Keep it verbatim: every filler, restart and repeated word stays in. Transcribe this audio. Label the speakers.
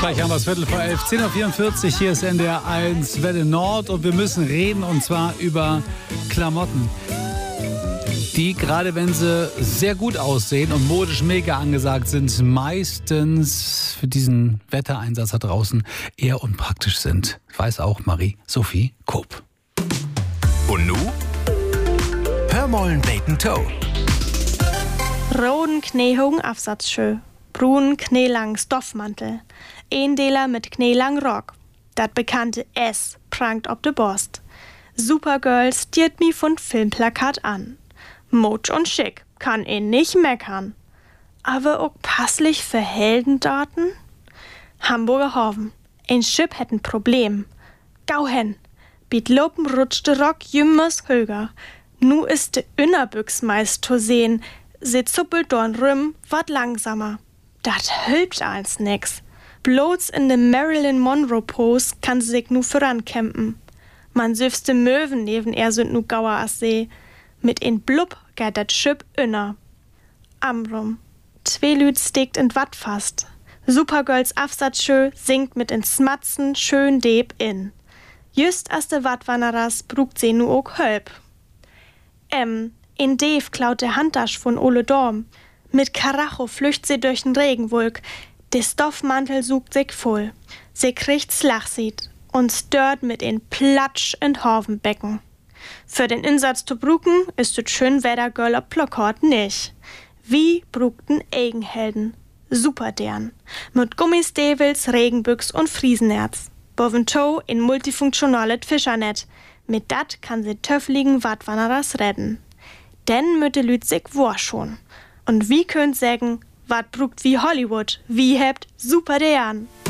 Speaker 1: Gleich haben wir es Viertel vor elf, zehn Uhr vierundvierzig, hier ist N D R eins Welle Nord und wir müssen reden und zwar über Klamotten, die, gerade wenn sie sehr gut aussehen und modisch mega angesagt sind, meistens für diesen Wettereinsatz da draußen eher unpraktisch sind. Weiß auch Marie-Sophie Koop.
Speaker 2: Und nu? Hör mollen Bacon Toe.
Speaker 3: Roden kneehogen Afsatzschö, brunen kneelangen Stoffmantel, Eendeler mit kneelang Rock. Dat bekannte S prangt ob de Borst. Supergirl stiert mi von Filmplakat an. Mutsch und schick, kann ihn nicht meckern. Aber auch passlich für Heldendaten? Hamburger Hoven, ein Schiff hätt ein Problem. Gau hen, biet lopen rutschte Rock jümmers höger. Nu ist de Innerbüchs meist zu sehen, se zuppelt dorn rüm, wat langsamer. Dat hülpt als nix. Bloß in de Marilyn Monroe Pose kann sie sich nu vorancampen. Man süfste Möwen neben er sind nu gauer as See. Mit in Blub geht dat Schipp inner. Amrum. Zwei Lüd steckt in Watt fast. Supergirls Afsatzschö singt mit in Smatzen schön deb in. Just as de Wattwannerers brugt se nu ook hölp. Ähm, in Dave klaut der Handtasch von Ole Dorm. Mit Karacho flücht sie durch den Regenwolk. Der Stoffmantel sucht sich voll. Sie kriegt Slachsied und stört mit in Platsch in Horvenbecken. Für den Insatz zu bruken ist es schön Wettergirl ob Plakort nicht. Wie brugten Eigenhelden. Super deren. Mit Gummistevels, Regenbüchs und Friesenerz. Boventow in multifunktionales Fischernetz. Mit dat kann sie töffligen Wattwannerers retten. Denn mütte Lüt sich war schon. Und wie könnt sägen, wat brugt wie Hollywood, wie hebt super deren.